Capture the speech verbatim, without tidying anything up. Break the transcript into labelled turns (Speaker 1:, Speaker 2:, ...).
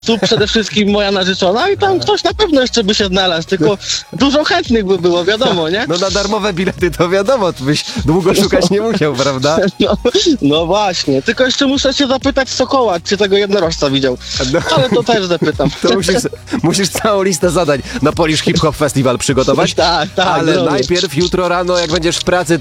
Speaker 1: Tu przede wszystkim moja narzeczona i tam ktoś na pewno jeszcze by się znalazł, tylko dużo chętnych by było, wiadomo, nie?
Speaker 2: No na darmowe bilety to wiadomo, to byś długo szukać nie musiał, prawda?
Speaker 1: No, no właśnie, tylko jeszcze muszę się zapytać Sokoła, czy tego jednorożca widział,
Speaker 2: No.
Speaker 1: ale to też zapytam.
Speaker 2: To musisz, musisz całą listę zadań na Polish Hip Hop Festival przygotować.
Speaker 1: Tak, tak.
Speaker 2: Ale
Speaker 1: zrobię.
Speaker 2: najpierw jutro rano, jak będziesz w pracy,